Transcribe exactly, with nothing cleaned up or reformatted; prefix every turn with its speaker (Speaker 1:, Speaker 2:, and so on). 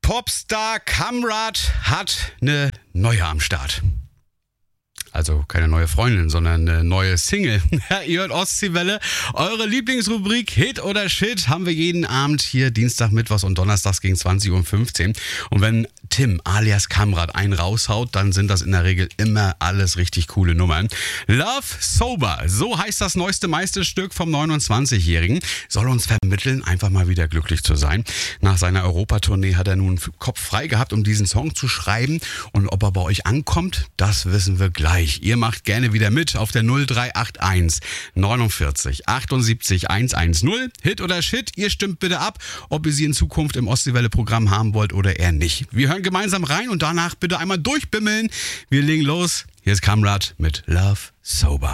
Speaker 1: Popstar Kamrat hat eine neue am Start. Also keine neue Freundin, sondern eine neue Single. Ihr hört Ostseewelle. Eure Lieblingsrubrik Hit oder Shit haben wir jeden Abend hier Dienstag, Mittwochs und Donnerstags gegen zwanzig Uhr fünfzehn. Und wenn Tim alias Kamrat einen raushaut, dann sind das in der Regel immer alles richtig coole Nummern. Love Sober, so heißt das neueste Meisterstück vom neunundzwanzigjährigen. Soll uns vermitteln, einfach mal wieder glücklich zu sein. Nach seiner Europatournee hat er nun Kopf frei gehabt, um diesen Song zu schreiben. Und ob er bei euch ankommt, das wissen wir gleich. Ihr macht gerne wieder mit auf der null drei acht eins neunundvierzig achtundsiebzig hundertzehn. Hit oder Shit, ihr stimmt bitte ab, ob ihr sie in Zukunft im Ostseewelle-Programm haben wollt oder eher nicht. Wir hören gemeinsam rein und danach bitte einmal durchbimmeln. Wir legen los. Hier ist Kamrat mit Love Sober.